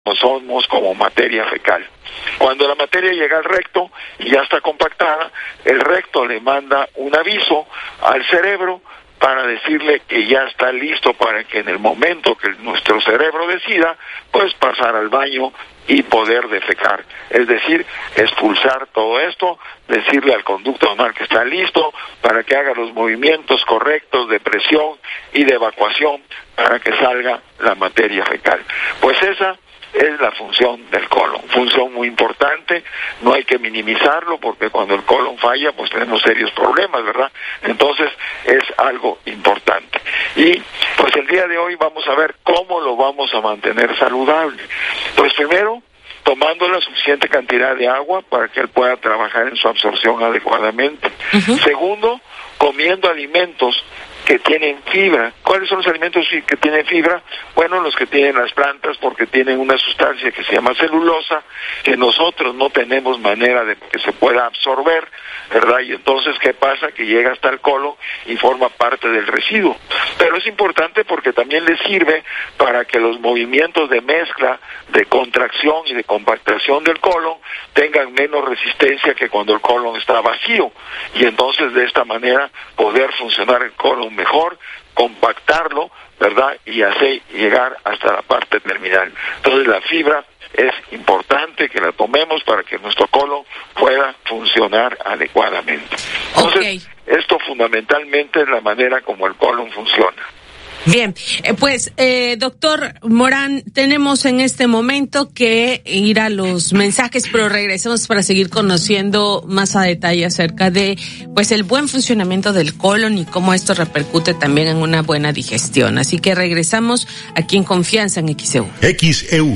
somos como materia fecal. Cuando la materia llega al recto y ya está compactada, el recto le manda un aviso al cerebro para decirle que ya está listo para que en el momento que nuestro cerebro decida, pues pasar al baño y poder defecar. Es decir, expulsar todo esto, decirle al conducto anal que está listo para que haga los movimientos correctos de presión y de evacuación para que salga la materia fecal. Pues esa es la función del colon, función muy importante, no hay que minimizarlo porque cuando el colon falla pues tenemos serios problemas, ¿verdad? Entonces es algo importante. Y pues el día de hoy vamos a ver cómo lo vamos a mantener saludable. Pues primero, tomando la suficiente cantidad de agua para que él pueda trabajar en su absorción adecuadamente. Segundo, comiendo alimentos que tienen fibra. ¿Cuáles son los alimentos que tienen fibra? Bueno, los que tienen las plantas, porque tienen una sustancia que se llama celulosa, que nosotros no tenemos manera de que se pueda absorber, ¿verdad? Y entonces, ¿qué pasa? Que llega hasta el colon y forma parte del residuo. Pero es importante porque también le sirve para que los movimientos de mezcla, de contracción y de compactación del colon tengan menos resistencia que cuando el colon está vacío. Y entonces, de esta manera, poder funcionar el colon mejor, compactarlo, ¿verdad? Y así llegar hasta la parte terminal. Entonces la fibra es importante que la tomemos para que nuestro colon pueda funcionar adecuadamente. Entonces, esto fundamentalmente es la manera como el colon funciona. Bien, pues doctor Morán, tenemos en este momento que ir a los mensajes, pero regresamos para seguir conociendo más a detalle acerca de pues el buen funcionamiento del colon y cómo esto repercute también en una buena digestión. Así que regresamos aquí en Confianza en XEU. XEU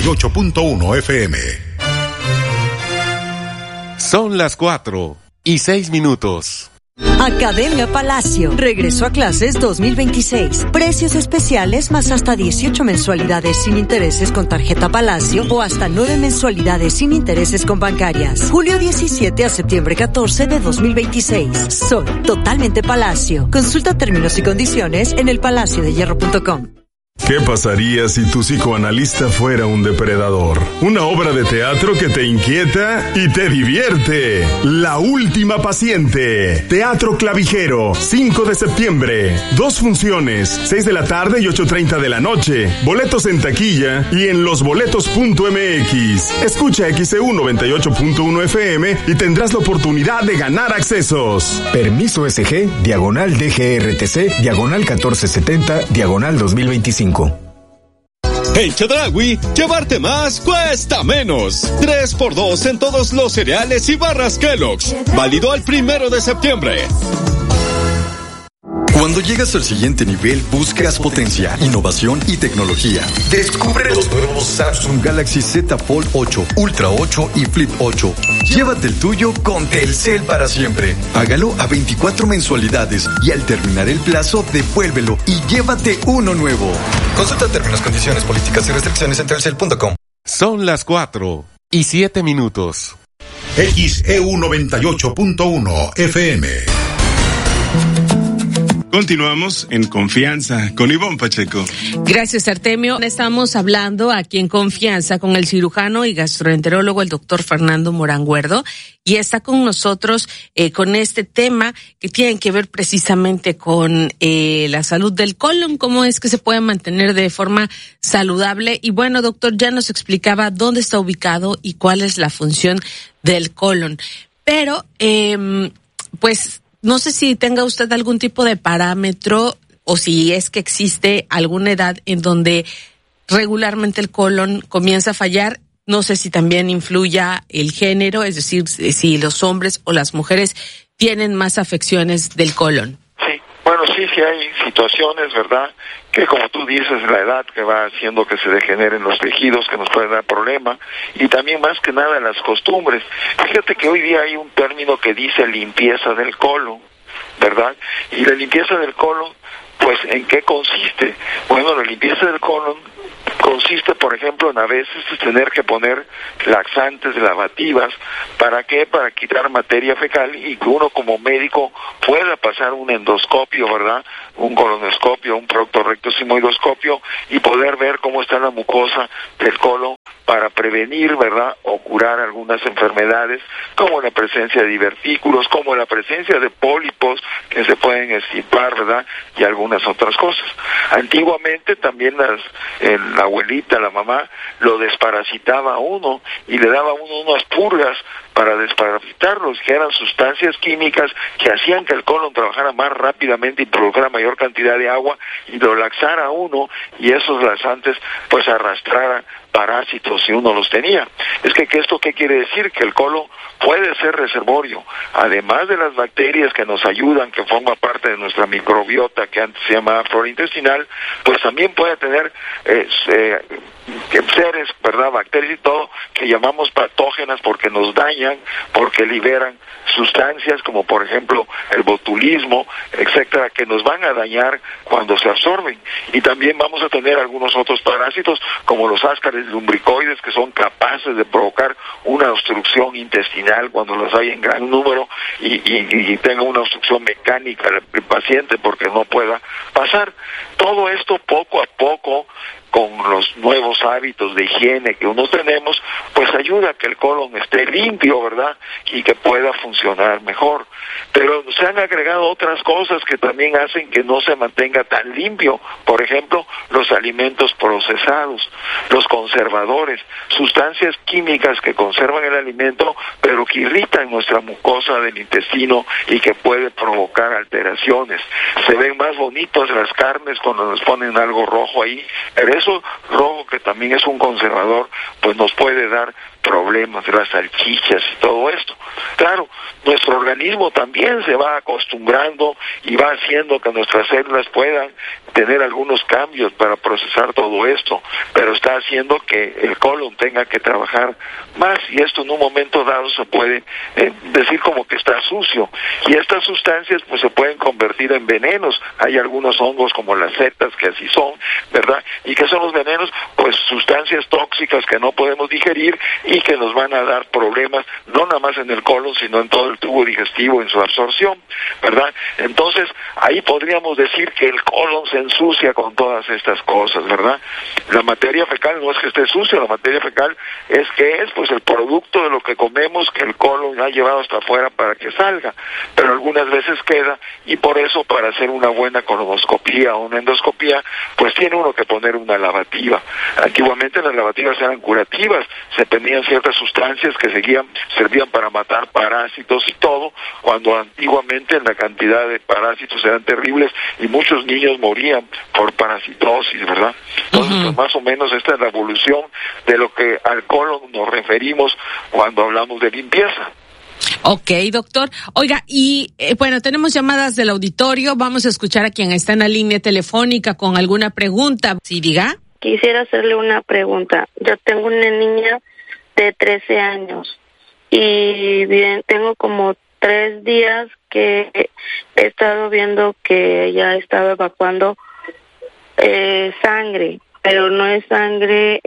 98.1 FM. Son las 4:06. Academia Palacio. Regreso a clases 2026. Precios especiales más hasta 18 mensualidades sin intereses con tarjeta Palacio o hasta 9 mensualidades sin intereses con bancarias. Julio 17 a septiembre 14 de 2026. Soy totalmente Palacio. Consulta términos y condiciones en elpalaciodehierro.com. ¿Qué pasaría si tu psicoanalista fuera un depredador? Una obra de teatro que te inquieta y te divierte. La última paciente. Teatro Clavijero, 5 de septiembre. 2 funciones, 6 de la tarde y 8:30 de la noche. Boletos en taquilla y en losboletos.mx. Escucha XEU 98.1 FM y tendrás la oportunidad de ganar accesos. Permiso SG, diagonal DGRTC, diagonal 1470, diagonal 2025. En Chedraui, llevarte más cuesta menos. 3x2 en todos los cereales y barras Kellogg's. Válido al 1 de septiembre. Cuando llegas al siguiente nivel, buscas potencia, innovación y tecnología. Descubre los nuevos Samsung Galaxy Z Fold 8, Ultra 8 y Flip 8. Llévate el tuyo con Telcel para siempre. Págalo a 24 mensualidades y al terminar el plazo, devuélvelo y llévate uno nuevo. Consulta términos, condiciones, políticas y restricciones en telcel.com. Son las 4:07. XEU 98.1 FM. Continuamos en Confianza con Ivonne Pacheco. Gracias, Artemio. Estamos hablando aquí en Confianza con el cirujano y gastroenterólogo, el doctor Fernando Morán Guerdo, y está con nosotros con este tema que tiene que ver precisamente con la salud del colon, cómo es que se puede mantener de forma saludable. Y bueno, doctor, ya nos explicaba dónde está ubicado y cuál es la función del colon. Pero, pues, no sé si tenga usted algún tipo de parámetro o si es que existe alguna edad en donde regularmente el colon comienza a fallar. No sé si también influya el género, es decir, si los hombres o las mujeres tienen más afecciones del colon. Sí, bueno, sí hay situaciones, ¿verdad? Que como tú dices, la edad que va haciendo que se degeneren los tejidos, que nos pueden dar problema, y también más que nada las costumbres. Fíjate que hoy día hay un término que dice limpieza del colon, ¿verdad? Y la limpieza del colon, pues, ¿en qué consiste? Bueno, la limpieza del colon consiste, por ejemplo, en a veces tener que poner laxantes, lavativas. ¿Para qué? Para quitar materia fecal y que uno como médico pueda pasar un endoscopio, ¿verdad? Un colonoscopio, un proctorrectosigmoidoscopio y poder ver cómo está la mucosa del colon para prevenir, ¿verdad?, o curar algunas enfermedades, como la presencia de divertículos, como la presencia de pólipos que se pueden extirpar, ¿verdad?, y algunas otras cosas. Antiguamente también la abuelita, la mamá, lo desparasitaba a uno y le daba a uno unas purgas para desparasitarlos, que eran sustancias químicas que hacían que el colon trabajara más rápidamente y produjera mayor cantidad de agua y lo laxara a uno, y esos laxantes pues arrastraran parásitos si uno los tenía. Es que ¿esto qué quiere decir? Que el colon puede ser reservorio, además de las bacterias que nos ayudan, que forman parte de nuestra microbiota, que antes se llamaba flora intestinal, pues también puede tener seres, ¿verdad?, bacterias y todo, que llamamos patógenas porque nos dañan, porque liberan sustancias como por ejemplo el botulismo, etcétera, que nos van a dañar cuando se absorben. Y también vamos a tener algunos otros parásitos como los ascaris lumbricoides, que son capaces de provocar una obstrucción intestinal cuando los hay en gran número y tenga una obstrucción mecánica el paciente porque no pueda pasar. Todo esto poco a poco, con los nuevos hábitos de higiene que uno tenemos, pues ayuda a que el colon esté limpio, ¿verdad?, y que pueda funcionar mejor. Pero se han agregado otras cosas que también hacen que no se mantenga tan limpio. Por ejemplo, los alimentos procesados, los conservadores, sustancias químicas que conservan el alimento, pero que irritan nuestra mucosa del intestino y que puede provocar alteraciones. Se ven más bonitas las carnes cuando nos ponen algo rojo ahí, pero eso rojo, que también es un conservador, pues nos puede dar problemas, las salchichas y todo esto. Claro, nuestro organismo también se va acostumbrando y va haciendo que nuestras células puedan tener algunos cambios para procesar todo esto, pero está haciendo que el colon tenga que trabajar más, y esto en un momento dado se puede decir como que está sucio, y estas sustancias pues se pueden convertir en venenos. Hay algunos hongos como las setas que así son, ¿verdad? Y que son los venenos, pues sustancias tóxicas que no podemos digerir y que nos van a dar problemas, no nada más en el colon, sino en todo el tubo digestivo, en su absorción, ¿verdad? Entonces, ahí podríamos decir que el colon se ensucia con todas estas cosas, ¿verdad? La materia fecal no es que esté sucia, la materia fecal es pues el producto de lo que comemos, que el colon ha llevado hasta afuera para que salga, pero algunas veces queda, y por eso para hacer una buena colonoscopía o una endoscopía, pues tiene uno que poner una lavativa. Antiguamente las lavativas eran curativas, se ponían ciertas sustancias que servían para matar parásitos y todo, cuando antiguamente la cantidad de parásitos eran terribles y muchos niños morían por parasitosis, ¿verdad? Entonces, pues más o menos esta es la evolución de lo que al colon nos referimos cuando hablamos de limpieza. Ok, doctor. Oiga, y bueno, tenemos llamadas del auditorio. Vamos a escuchar a quien está en la línea telefónica con alguna pregunta. ¿Sí, diga? Quisiera hacerle una pregunta. Yo tengo una niña de 13 años y bien, tengo como 3 días que he estado viendo que ella estaba evacuando sangre, pero no es sangre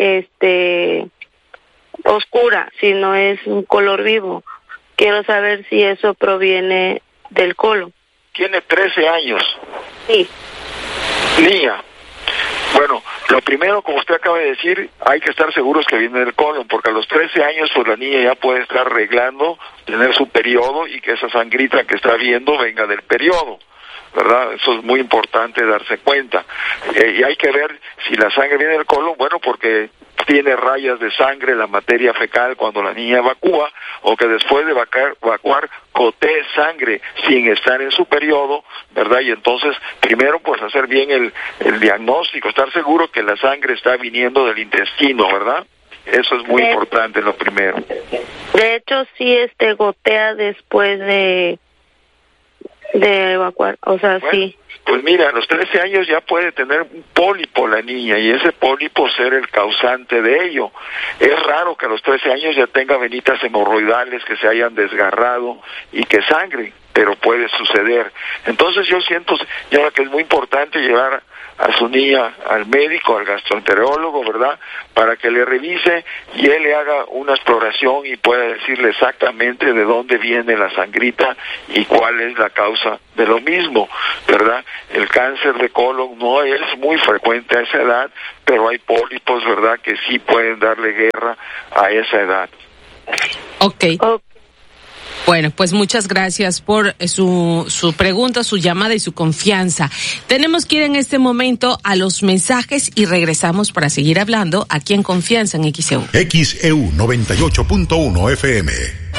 oscura, sino es un color vivo. Quiero saber si eso proviene del colon. Tiene 13 años. Sí. Niña. Bueno, lo primero, como usted acaba de decir, hay que estar seguros que viene del colon, porque a los 13 años pues la niña ya puede estar arreglando, tener su periodo y que esa sangrita que está viendo venga del periodo, ¿verdad? Eso es muy importante darse cuenta. Y hay que ver si la sangre viene del colon, bueno, porque tiene rayas de sangre la materia fecal cuando la niña evacúa, o que después de evacuar gotee sangre sin estar en su periodo, ¿verdad? Y entonces, primero, pues hacer bien el diagnóstico, estar seguro que la sangre está viniendo del intestino, ¿verdad? Eso es muy importante, lo primero. De hecho, sí, gotea después de evacuar, o sea, bueno, sí. Pues mira, a los 13 años ya puede tener un pólipo la niña, y ese pólipo ser el causante de ello. Es raro que a los 13 años ya tenga venitas hemorroidales que se hayan desgarrado y que sangren. pero puede suceder. Entonces yo siento, señora, que es muy importante llevar a su niña al médico, al gastroenterólogo, ¿verdad?, para que le revise y él le haga una exploración y pueda decirle exactamente de dónde viene la sangrita y cuál es la causa de lo mismo, ¿verdad? El cáncer de colon no es muy frecuente a esa edad, pero hay pólipos, ¿verdad?, que sí pueden darle guerra a esa edad. Okay. Bueno, pues muchas gracias por su pregunta, su llamada y su confianza. Tenemos que ir en este momento a los mensajes y regresamos para seguir hablando aquí en Confianza en XEU. XEU 98.1 FM.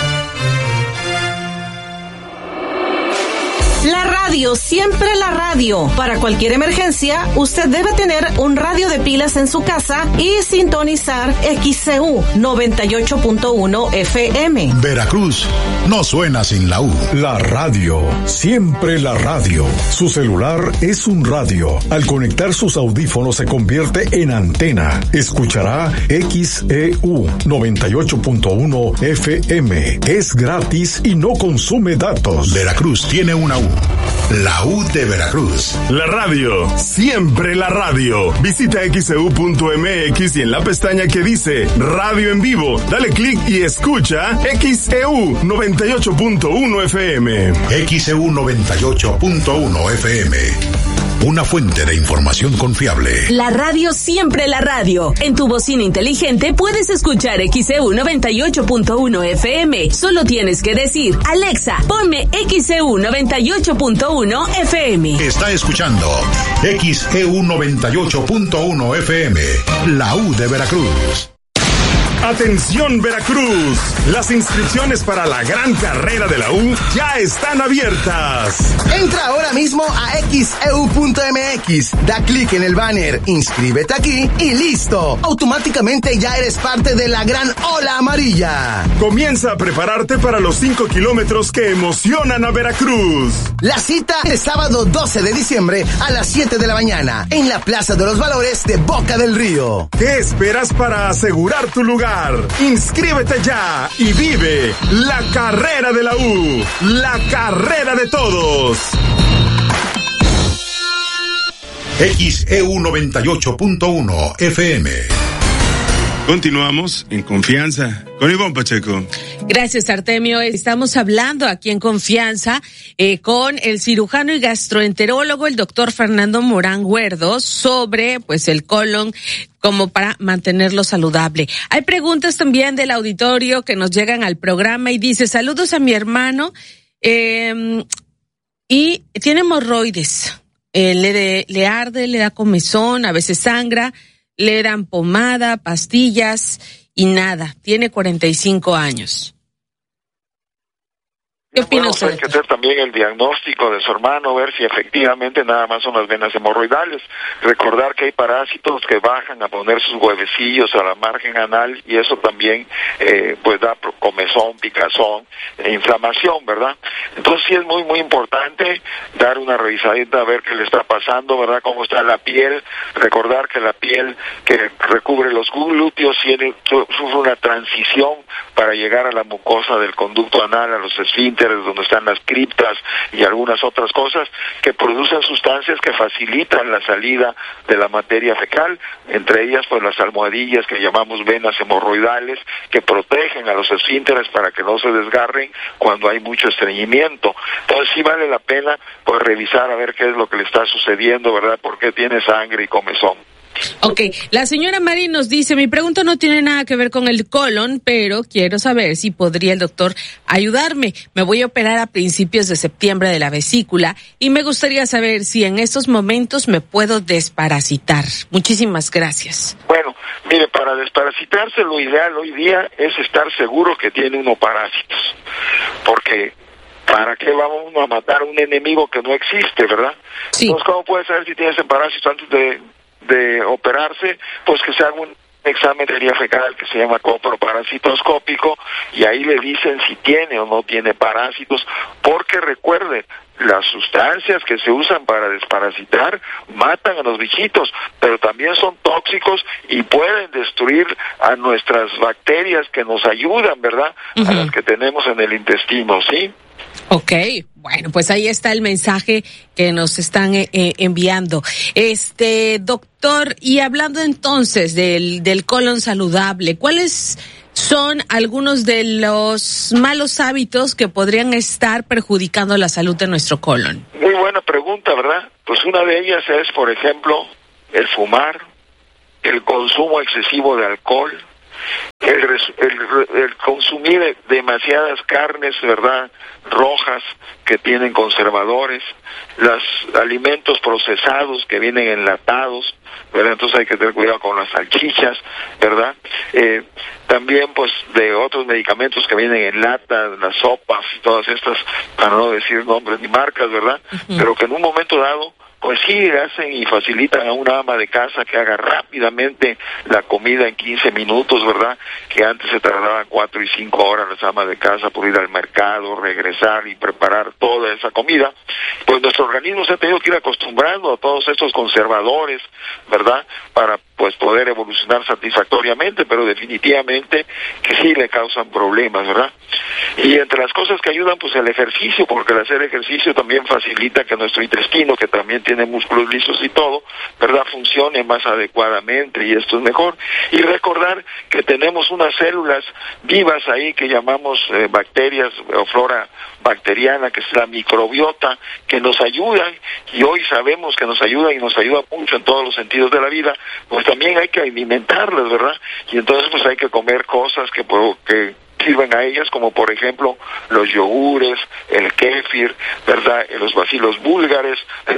La radio, siempre la radio. Para cualquier emergencia, usted debe tener un radio de pilas en su casa y sintonizar XEU 98.1 FM. Veracruz no suena sin la U. La radio, siempre la radio. Su celular es un radio. Al conectar sus audífonos se convierte en antena. Escuchará XEU 98.1 FM. Es gratis y no consume datos. Veracruz tiene una U. La U de Veracruz. La radio, siempre la radio. Visita xeu.mx y en la pestaña que dice Radio en Vivo, dale clic y escucha XEU 98.1 FM. XEU 98.1 FM. Una fuente de información confiable. La radio, siempre la radio. En tu bocina inteligente puedes escuchar XEU 98.1 FM. Solo tienes que decir, Alexa, ponme XEU 98.1 FM. Está escuchando XEU 98.1 FM. La U de Veracruz. Atención Veracruz, las inscripciones para la gran carrera de la U ya están abiertas. Entra ahora mismo a xeu.mx, da clic en el banner, inscríbete aquí y listo. Automáticamente ya eres parte de la gran ola amarilla. Comienza a prepararte para los 5 kilómetros que emocionan a Veracruz. La cita es sábado 12 de diciembre a las 7 de la mañana en la Plaza de los Valores de Boca del Río. ¿Qué esperas para asegurar tu lugar? Inscríbete ya y vive la carrera de la U, la carrera de todos. XEU 98.1 FM. Continuamos en Confianza con Ivonne Pacheco. Gracias, Artemio. Estamos hablando aquí en Confianza con el cirujano y gastroenterólogo, el doctor Fernando Morán Guerdo, sobre pues el colon como para mantenerlo saludable. Hay preguntas también del auditorio que nos llegan al programa y dice, saludos a mi hermano y tiene hemorroides. Le arde, le da comezón, a veces sangra. Le dan pomada, pastillas y nada. Tiene 45 años. ¿Qué opina usted? Hay que hacer también el diagnóstico de su hermano, ver si efectivamente nada más son las venas hemorroidales. Recordar que hay parásitos que bajan a poner sus huevecillos a la margen anal y eso también pues da comezón, picazón e inflamación, ¿verdad? Entonces sí es muy, muy importante dar una revisadita a ver qué le está pasando, ¿verdad? Cómo está la piel. Recordar que la piel que recubre los glúteos sufre una transición para llegar a la mucosa del conducto anal, a los esfínteres, donde están las criptas y algunas otras cosas que producen sustancias que facilitan la salida de la materia fecal, entre ellas pues las almohadillas que llamamos venas hemorroidales, que protegen a los esfínteres para que no se desgarren cuando hay mucho estreñimiento. Entonces sí vale la pena pues revisar a ver qué es lo que le está sucediendo, ¿verdad? ¿Por qué tiene sangre y comezón? Ok, la señora Mari nos dice, mi pregunta no tiene nada que ver con el colon, pero quiero saber si podría el doctor ayudarme. Me voy a operar a principios de septiembre de la vesícula y me gustaría saber si en estos momentos me puedo desparasitar. Muchísimas gracias. Bueno, mire, para desparasitarse lo ideal hoy día es estar seguro que tiene uno parásitos, porque ¿para qué vamos a matar a un enemigo que no existe, verdad? Sí. Entonces, ¿cómo puede saber si tiene ese parásito antes de operarse? Pues que se haga un examen de materia fecal que se llama coproparasitoscópico y ahí le dicen si tiene o no tiene parásitos, porque recuerde, las sustancias que se usan para desparasitar matan a los bichitos, pero también son tóxicos y pueden destruir a nuestras bacterias que nos ayudan, ¿verdad? Uh-huh. A las que tenemos en el intestino, ¿sí? Ok, bueno, pues ahí está el mensaje que nos están enviando. Doctor, y hablando entonces del colon saludable, ¿cuáles son algunos de los malos hábitos que podrían estar perjudicando la salud de nuestro colon? Muy buena pregunta, ¿verdad? Pues una de ellas es, por ejemplo, el fumar, el consumo excesivo de alcohol, el consumir demasiadas carnes, ¿verdad?, rojas que tienen conservadores, los alimentos procesados que vienen enlatados, ¿verdad? Entonces hay que tener cuidado con las salchichas, ¿verdad? También pues de otros medicamentos que vienen en lata, las sopas y todas estas, para no decir nombres ni marcas, ¿verdad? Uh-huh. Pero que en un momento dado pues sí hacen y facilitan a una ama de casa que haga rápidamente la comida en 15 minutos, ¿verdad? Que antes se tardaban 4 y 5 horas las amas de casa por ir al mercado, regresar y preparar toda esa comida. Pues nuestro organismo se ha tenido que ir acostumbrando a todos estos conservadores, ¿verdad? Para pues poder evolucionar satisfactoriamente, pero definitivamente que sí le causan problemas, ¿verdad? Y entre las cosas que ayudan, pues el ejercicio, porque el hacer ejercicio también facilita que nuestro intestino, que también tiene músculos lisos y todo, ¿verdad?, funcione más adecuadamente, y esto es mejor. Y recordar que tenemos unas células vivas ahí que llamamos bacterias o flora bacteriana, que es la microbiota, que nos ayudan, y hoy sabemos que nos ayuda y nos ayuda mucho en todos los sentidos de la vida. Pues también hay que alimentarlas, ¿verdad? Y entonces pues hay que comer cosas que sirven a ellas, como por ejemplo los yogures, el kéfir, ¿verdad?, los bacilos búlgaros,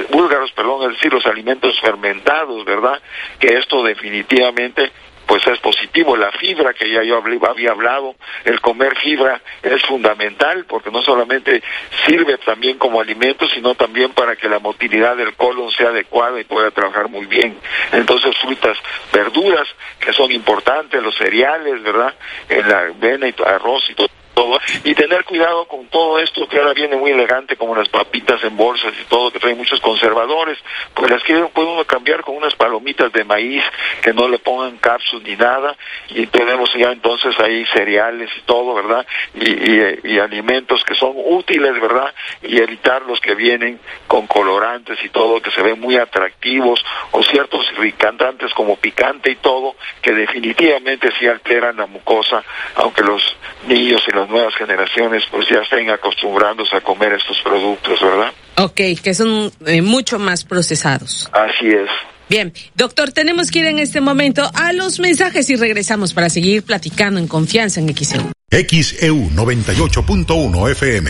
es decir, los alimentos fermentados, ¿verdad?, que esto definitivamente pues es positivo. La fibra, que ya yo había hablado, el comer fibra es fundamental, porque no solamente sirve también como alimento, sino también para que la motilidad del colon sea adecuada y pueda trabajar muy bien. Entonces, frutas, verduras, que son importantes, los cereales, ¿verdad?, en la avena y arroz y todo, y tener cuidado con todo esto que ahora viene muy elegante, como las papitas en bolsas y todo, que trae muchos conservadores. Pues las puede uno cambiar con unas palomitas de maíz que no le pongan cápsulas ni nada, y tenemos ya entonces ahí cereales y todo, ¿verdad?, y alimentos que son útiles, ¿verdad?, y evitar los que vienen con colorantes y todo, que se ven muy atractivos, o ciertos irritantes como picante y todo, que definitivamente sí alteran la mucosa, aunque los niños y las nuevas generaciones pues ya estén acostumbrándose a comer estos productos, ¿verdad? Ok, que son mucho más procesados. Así es. Bien, doctor, tenemos que ir en este momento a los mensajes y regresamos para seguir platicando en confianza en XEU. XEU 98.1 FM.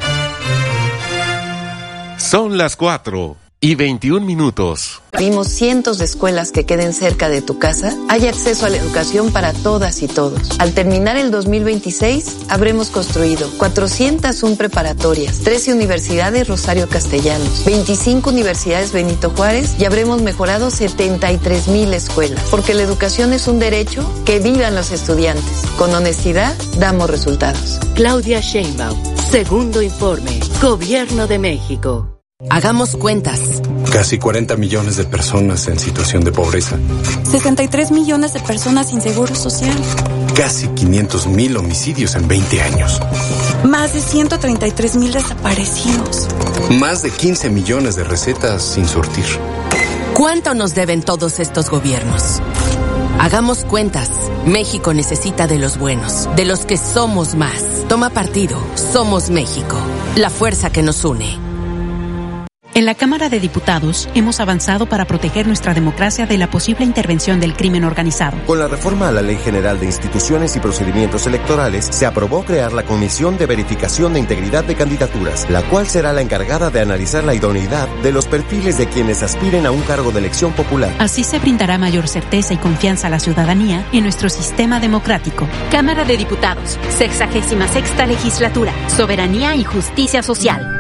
Son las 4:21. Vimos cientos de escuelas que queden cerca de tu casa. Hay acceso a la educación para todas y todos. Al terminar el 2026, habremos construido 401 preparatorias, 13 universidades Rosario Castellanos, 25 universidades Benito Juárez, y habremos mejorado 73,000 escuelas. Porque la educación es un derecho, que vivan los estudiantes. Con honestidad, damos resultados. Claudia Sheinbaum, segundo informe, Gobierno de México. Hagamos cuentas. Casi 40 millones de personas en situación de pobreza. 63 millones de personas sin seguro social. Casi 500,000 homicidios en 20 años. Más de 133,000 desaparecidos. Más de 15 millones de recetas sin surtir. ¿Cuánto nos deben todos estos gobiernos? Hagamos cuentas. México necesita de los buenos, de los que somos más. Toma partido. Somos México. La fuerza que nos une. En la Cámara de Diputados hemos avanzado para proteger nuestra democracia de la posible intervención del crimen organizado. Con la reforma a la Ley General de Instituciones y Procedimientos Electorales, se aprobó crear la Comisión de Verificación de Integridad de Candidaturas, la cual será la encargada de analizar la idoneidad de los perfiles de quienes aspiren a un cargo de elección popular. Así se brindará mayor certeza y confianza a la ciudadanía en nuestro sistema democrático. Cámara de Diputados, 66ª Legislatura, Soberanía y Justicia Social.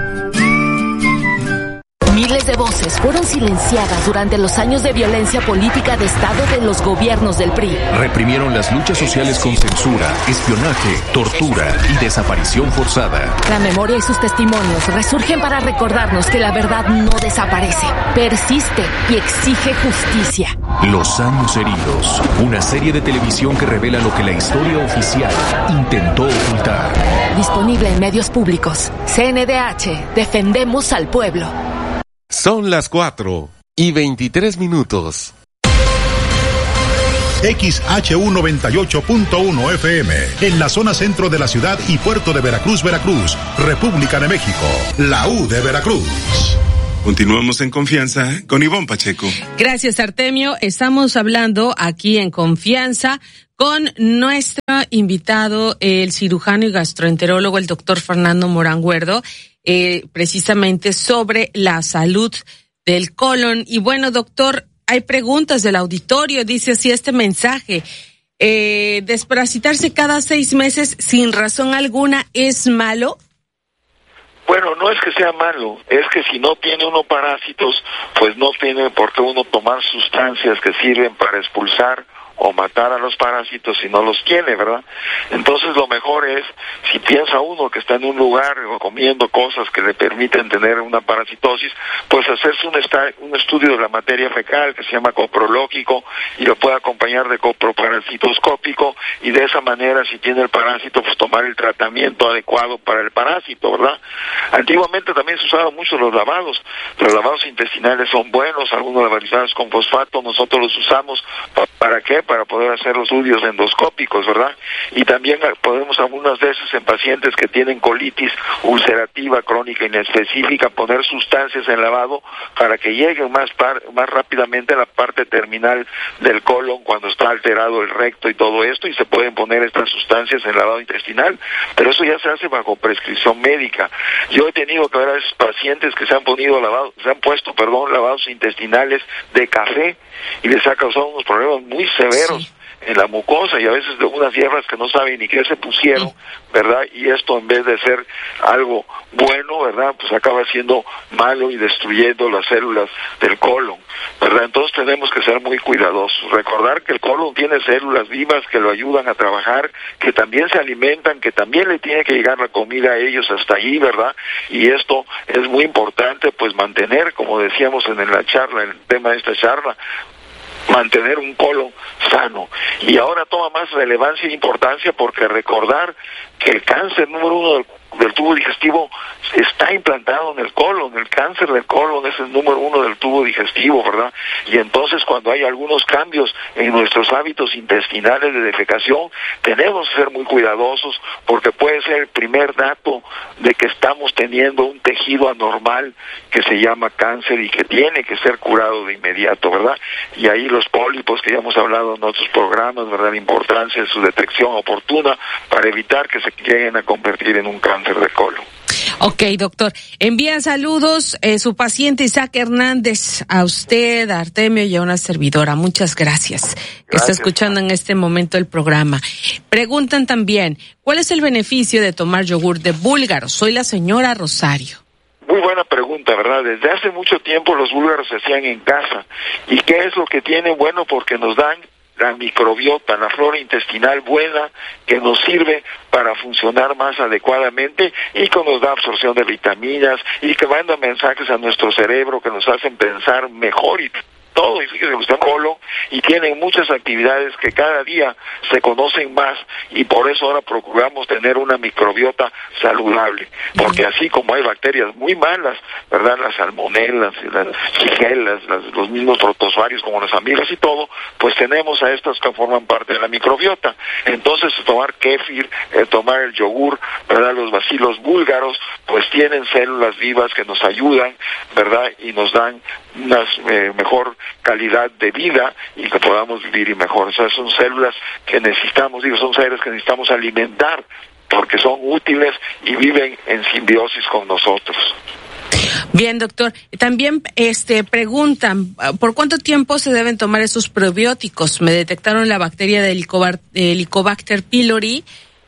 Miles de voces fueron silenciadas durante los años de violencia política de Estado de los gobiernos del PRI. Reprimieron las luchas sociales con censura, espionaje, tortura y desaparición forzada. La memoria y sus testimonios resurgen para recordarnos que la verdad no desaparece, persiste y exige justicia. Los años heridos, una serie de televisión que revela lo que la historia oficial intentó ocultar. Disponible en medios públicos. CNDH, defendemos al pueblo. Son las 4:23. XHU 98.1 FM, en la zona centro de la ciudad y puerto de Veracruz, Veracruz, República de México, la U de Veracruz. Continuamos en confianza con Ivonne Pacheco. Gracias, Artemio. Estamos hablando aquí en confianza con nuestro invitado, el cirujano y gastroenterólogo, el doctor Fernando Moranguerdo, precisamente sobre la salud del colon. Y bueno, doctor, hay preguntas del auditorio, dice así este mensaje. ¿Desparasitarse cada 6 meses sin razón alguna es malo? Bueno, no es que sea malo, es que si no tiene uno parásitos, pues no tiene por qué uno tomar sustancias que sirven para expulsar o matar a los parásitos si no los tiene, ¿verdad? Entonces lo mejor es, si piensa uno que está en un lugar o comiendo cosas que le permiten tener una parasitosis, pues hacerse un estudio de la materia fecal que se llama coprológico y lo puede acompañar de coproparasitoscópico, y de esa manera, si tiene el parásito, pues tomar el tratamiento adecuado para el parásito, ¿verdad? Antiguamente también se usaban mucho los lavados intestinales son buenos, algunos lavarizados con fosfato, nosotros los usamos, ¿para qué? Para poder hacer los estudios endoscópicos, ¿verdad? Y también podemos algunas veces en pacientes que tienen colitis ulcerativa crónica inespecífica poner sustancias en lavado para que lleguen más rápidamente a la parte terminal del colon cuando está alterado el recto y todo esto, y se pueden poner estas sustancias en lavado intestinal, pero eso ya se hace bajo prescripción médica. Yo he tenido que ver a esos pacientes que se han puesto lavados intestinales de café y les ha causado unos problemas muy severos. Sí. En la mucosa, y a veces de unas hierbas que no saben ni qué se pusieron, ¿verdad? Y esto, en vez de ser algo bueno, ¿verdad? Pues acaba siendo malo y destruyendo las células del colon, ¿verdad? Entonces tenemos que ser muy cuidadosos. Recordar que el colon tiene células vivas que lo ayudan a trabajar, que también se alimentan, que también le tiene que llegar la comida a ellos hasta allí, ¿verdad? Y esto es muy importante, pues mantener, como decíamos en el tema de esta charla, mantener un colon sano. Y ahora toma más relevancia e importancia porque recordar que el cáncer número 1 del tubo digestivo está implantado en el colon. El cáncer del colon es el número 1 del tubo digestivo, ¿verdad? Y entonces cuando hay algunos cambios en nuestros hábitos intestinales de defecación, tenemos que ser muy cuidadosos porque puede ser el primer dato de que estamos teniendo un tejido anormal que se llama cáncer y que tiene que ser curado de inmediato, ¿verdad? Y ahí los pólipos que ya hemos hablado en otros programas, ¿verdad? La importancia de su detección oportuna para evitar que se lleguen a convertir en un cáncer de colon. Ok, doctor. Envía saludos su paciente Isaac Hernández a usted, a Artemio y a una servidora. Muchas gracias. Que está escuchando en este momento el programa. Preguntan también, ¿cuál es el beneficio de tomar yogur de búlgaro? Soy la señora Rosario. Muy buena pregunta, ¿verdad? Desde hace mucho tiempo los búlgaros se hacían en casa. ¿Y qué es lo que tienen? Bueno, porque nos dan la microbiota, la flora intestinal buena que nos sirve para funcionar más adecuadamente y que nos da absorción de vitaminas y que manda mensajes a nuestro cerebro que nos hacen pensar mejor y todo, y fíjese, usted colon, y tienen muchas actividades que cada día se conocen más, y por eso ahora procuramos tener una microbiota saludable, porque así como hay bacterias muy malas, ¿verdad? Las salmonelas, las shigelas, los mismos protozoarios como las amigas y todo, pues tenemos a estas que forman parte de la microbiota. Entonces tomar kéfir, tomar el yogur, ¿verdad? Los bacilos búlgaros, pues tienen células vivas que nos ayudan, ¿verdad? Y nos dan una mejor calidad de vida y que podamos vivir y mejor. O sea, son células que necesitamos, son seres que necesitamos alimentar porque son útiles y viven en simbiosis con nosotros. Bien, doctor. También preguntan, ¿por cuánto tiempo se deben tomar esos probióticos? Me detectaron la bacteria del Helicobacter pylori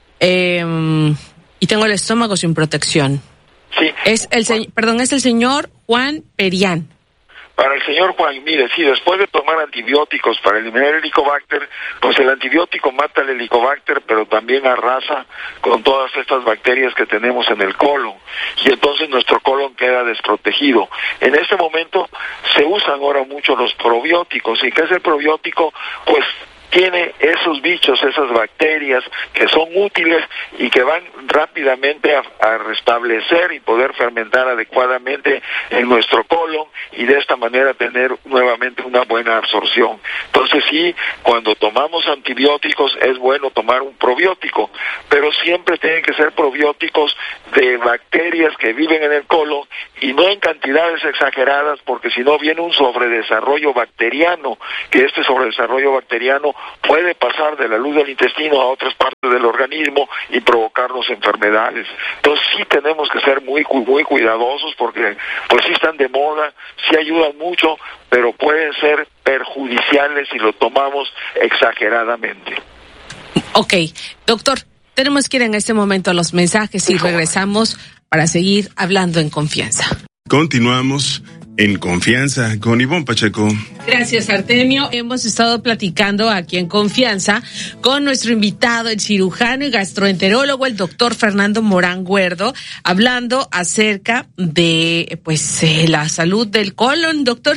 y tengo el estómago sin protección. Sí. Es el señor Juan Perián. Para el señor Juan, mire, sí, después de tomar antibióticos para eliminar el Helicobacter, pues el antibiótico mata el Helicobacter, pero también arrasa con todas estas bacterias que tenemos en el colon, y entonces nuestro colon queda desprotegido. En este momento se usan ahora mucho los probióticos. ¿Y qué es el probiótico? Pues tiene esos bichos, esas bacterias que son útiles y que van rápidamente a restablecer y poder fermentar adecuadamente en nuestro colon y de esta manera tener nuevamente una buena absorción. Entonces sí, cuando tomamos antibióticos es bueno tomar un probiótico, pero siempre tienen que ser probióticos de bacterias que viven en el colon y no en cantidades exageradas, porque si no viene un sobredesarrollo bacteriano, que este sobredesarrollo bacteriano puede pasar de la luz del intestino a otras partes del organismo y provocarnos enfermedades. Entonces sí tenemos que ser muy cuidadosos, porque pues sí están de moda, sí ayudan mucho, pero pueden ser perjudiciales si lo tomamos exageradamente. Ok, doctor, tenemos que ir en este momento a los mensajes y regresamos para seguir hablando en confianza. Continuamos en confianza con Ivonne Pacheco. Gracias, Artemio. Hemos estado platicando aquí en confianza con nuestro invitado, el cirujano y gastroenterólogo, el doctor Fernando Morán Guerdo, hablando acerca de la salud del colon. Doctor,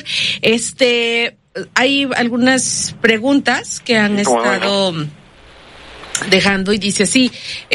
hay algunas preguntas que han estado dejando y dice así,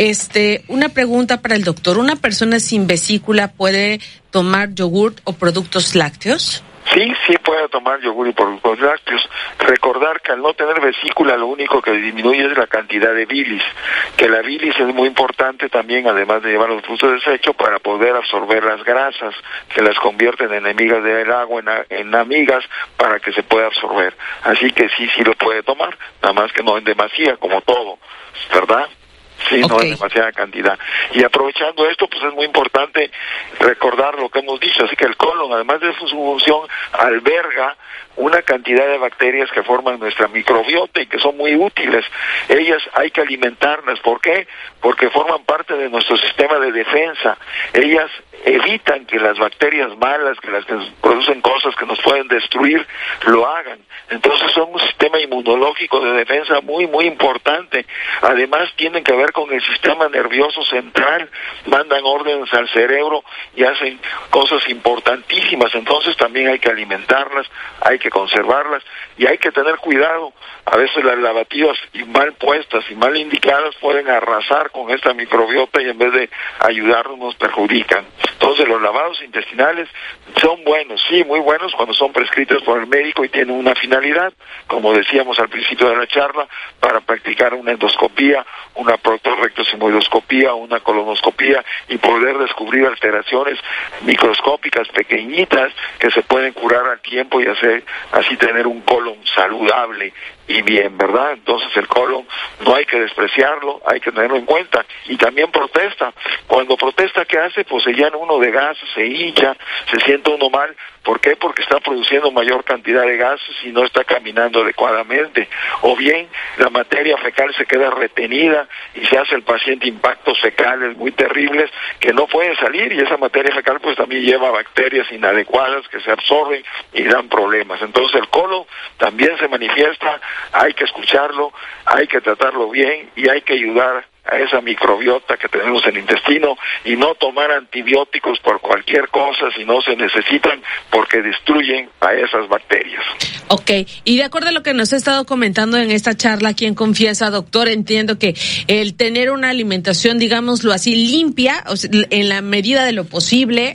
una pregunta para el doctor: ¿una persona sin vesícula puede tomar yogurt o productos lácteos? Sí puede tomar yogur y productos lácteos. Recordar que al no tener vesícula lo único que disminuye es la cantidad de bilis, que la bilis es muy importante también, además de llevar los frutos de desecho, para poder absorber las grasas, que las convierten en enemigas del agua, en amigas, para que se pueda absorber. Así que sí lo puede tomar, nada más que no en demasía, como todo, ¿verdad? Sí, okay. No es demasiada cantidad. Y aprovechando esto, pues es muy importante recordar lo que hemos dicho. Así que el colon, además de su función, alberga una cantidad de bacterias que forman nuestra microbiota y que son muy útiles. Ellas hay que alimentarlas. ¿Por qué? Porque forman parte de nuestro sistema de defensa. Ellas evitan que las bacterias malas, que las que producen cosas que nos pueden destruir, lo hagan. Entonces son un sistema inmunológico de defensa muy importante. Además tienen que ver con el sistema nervioso central, mandan órdenes al cerebro y hacen cosas importantísimas. Entonces también hay que alimentarlas, hay que conservarlas y hay que tener cuidado. A veces las lavativas y mal puestas y mal indicadas pueden arrasar con esta microbiota y en vez de ayudarnos nos perjudican. Entonces los lavados intestinales son buenos, sí, muy buenos cuando son prescritos por el médico y tienen una finalidad, como decíamos al principio de la charla, para practicar una endoscopía, una proctorrectosigmoidoscopía, una colonoscopía y poder descubrir alteraciones microscópicas pequeñitas que se pueden curar al tiempo y así tener un colon saludable y bien, ¿verdad? Entonces el colon no hay que despreciarlo, hay que tenerlo en cuenta. Y también protesta. Cuando protesta, ¿qué hace? Pues se llena uno de gases, se hincha, se siente uno mal. ¿Por qué? Porque está produciendo mayor cantidad de gases y no está caminando adecuadamente. O bien la materia fecal se queda retenida y se hace el paciente impactos fecales muy terribles que no puede salir, y esa materia fecal pues también lleva bacterias inadecuadas que se absorben y dan problemas. Entonces el colon también se manifiesta, hay que escucharlo, hay que tratarlo bien y hay que ayudar a esa microbiota que tenemos en el intestino y no tomar antibióticos por cualquier cosa si no se necesitan, porque destruyen a esas bacterias. Ok, y de acuerdo a lo que nos ha estado comentando en esta charla aquí en Confianza, doctor, entiendo que el tener una alimentación, digámoslo así, limpia, o sea, en la medida de lo posible,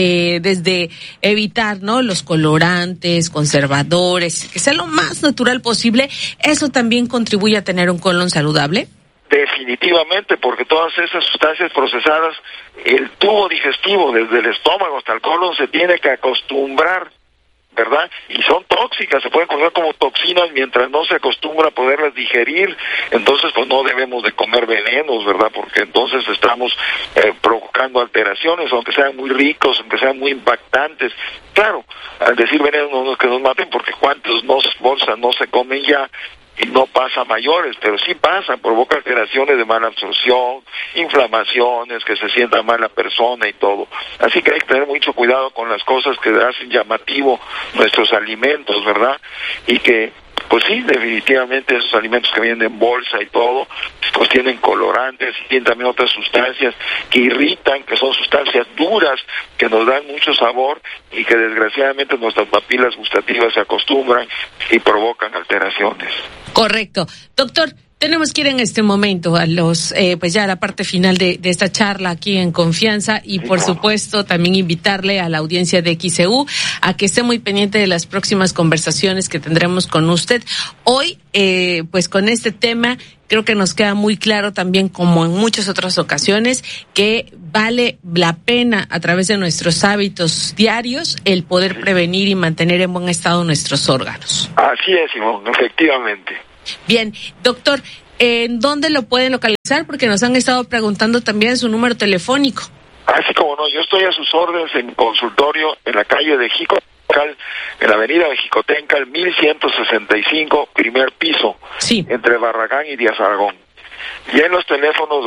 desde evitar, ¿no?, los colorantes, conservadores, que sea lo más natural posible, ¿eso también contribuye a tener un colon saludable? Definitivamente, porque todas esas sustancias procesadas, el tubo digestivo desde el estómago hasta el colon se tiene que acostumbrar, ¿verdad? Y son tóxicas, se pueden comer como toxinas mientras no se acostumbra a poderlas digerir. Entonces pues no debemos de comer venenos, ¿verdad? Porque entonces estamos provocando alteraciones, aunque sean muy ricos, aunque sean muy impactantes. Claro, al decir venenos no es que nos maten, porque cuántas bolsas no se comen ya, y no pasa a mayores, pero sí pasa, provoca alteraciones de mala absorción, inflamaciones, que se sienta mal la persona y todo. Así que hay que tener mucho cuidado con las cosas que hacen llamativo nuestros alimentos, ¿verdad? Y que, pues sí, definitivamente esos alimentos que vienen en bolsa y todo, pues tienen colorantes y tienen también otras sustancias que irritan, que son sustancias duras, que nos dan mucho sabor y que desgraciadamente nuestras papilas gustativas se acostumbran y provocan alteraciones. Correcto. Doctor, tenemos que ir en este momento a los, pues ya a la parte final de esta charla aquí en Confianza y por supuesto también invitarle a la audiencia de XEU a que esté muy pendiente de las próximas conversaciones que tendremos con usted. Hoy, pues con este tema, creo que nos queda muy claro también, como en muchas otras ocasiones, que vale la pena a través de nuestros hábitos diarios el poder prevenir y mantener en buen estado nuestros órganos. Así es, Simón, efectivamente. Bien, doctor, ¿en dónde lo pueden localizar? Porque nos han estado preguntando también su número telefónico. Así como no, yo estoy a sus órdenes en consultorio en la calle de Jicotencal, en la avenida de Jicotencal, 1165, primer piso, sí, entre Barragán y Díaz Aragón. Y en los teléfonos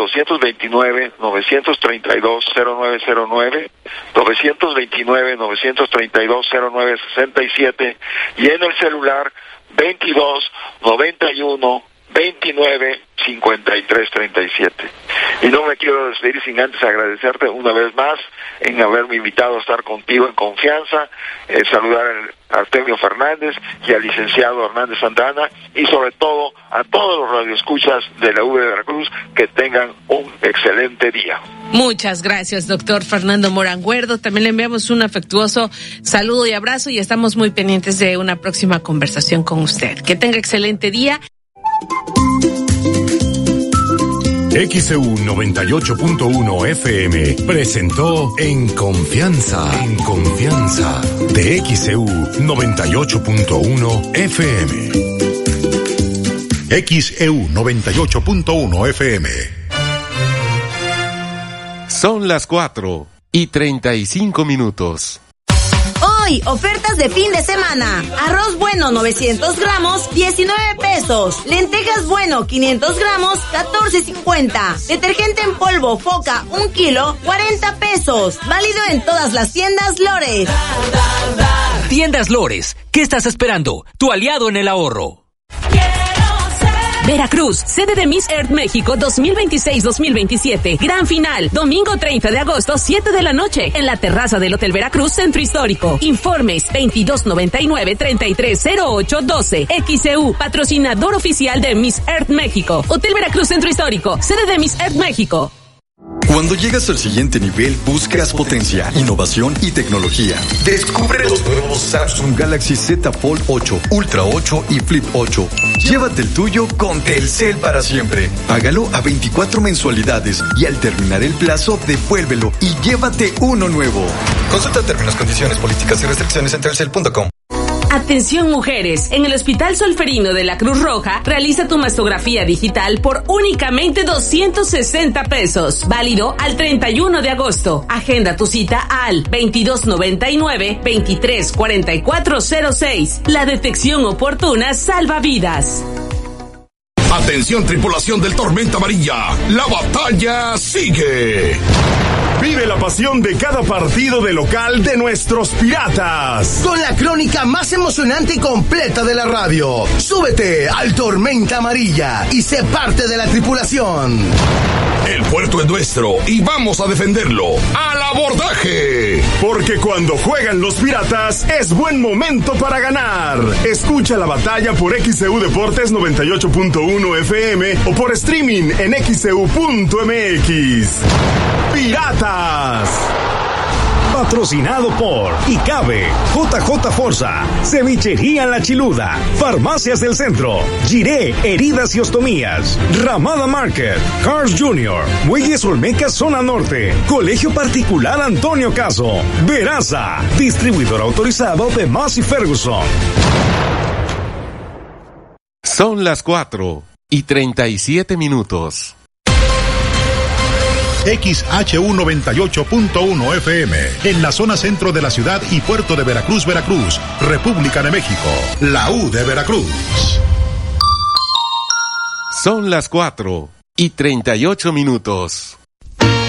229-932-0909, 229-932-0967 y en el celular 22-91-29-53-37. Y no me quiero despedir sin antes agradecerte una vez más en haberme invitado a estar contigo en Confianza, saludar a Artemio Fernández y al licenciado Hernández Santana y sobre todo a todos los radioescuchas de la U de Veracruz, que tengan un excelente día. Muchas gracias, doctor Fernando Moranguerdo. También le enviamos un afectuoso saludo y abrazo y estamos muy pendientes de una próxima conversación con usted. Que tenga excelente día. XEU 98.1 FM presentó En Confianza, de XEU 98.1 FM. XEU 98.1 FM. Son las 4:35. Hoy, ofertas de fin de semana. Arroz bueno 900 gramos, 19 pesos. Lentejas bueno 500 gramos, 14.50. Detergente en polvo Foca 1 kilo, 40 pesos. Válido en todas las tiendas Lores. Tiendas Lores, ¿qué estás esperando? Tu aliado en el ahorro. Veracruz, sede de Miss Earth México 2026-2027. Gran final, domingo 30 de agosto, 7 de la noche, en la terraza del Hotel Veracruz, Centro Histórico. Informes 2299-330812. XEU, patrocinador oficial de Miss Earth México. Hotel Veracruz, Centro Histórico, sede de Miss Earth México. Cuando llegas al siguiente nivel, buscas potencia, innovación y tecnología. Descubre los nuevos Samsung Galaxy Z Fold 8, Ultra 8 y Flip 8. Llévate el tuyo con Telcel para siempre. Págalo a 24 mensualidades y al terminar el plazo, devuélvelo y llévate uno nuevo. Consulta términos, condiciones, políticas y restricciones en telcel.com. Atención mujeres, en el Hospital Solferino de la Cruz Roja, realiza tu mastografía digital por únicamente 260 pesos. Válido al 31 de agosto. Agenda tu cita al 2299-234406. La detección oportuna salva vidas. Atención tripulación del Tormenta Amarilla, la batalla sigue. Vive la pasión de cada partido de local de nuestros Piratas. Con la crónica más emocionante y completa de la radio. Súbete al Tormenta Amarilla y sé parte de la tripulación. El puerto es nuestro y vamos a defenderlo. ¡Al abordaje! Porque cuando juegan los Piratas es buen momento para ganar. Escucha la batalla por XEU Deportes 98.1 FM o por streaming en XEU.mx. ¡Piratas! Patrocinado por ICABE, JJ Forza, Cevichería La Chiluda, Farmacias del Centro, Giré, Heridas y Ostomías, Ramada Market, Cars Jr., Muelles Olmeca Zona Norte, Colegio Particular Antonio Caso, Veraza, distribuidor autorizado de Massey Ferguson. Son las 4:37. XHU 98.1 FM, en la zona centro de la ciudad y puerto de Veracruz, Veracruz, República de México, la U de Veracruz. Son las 4:38.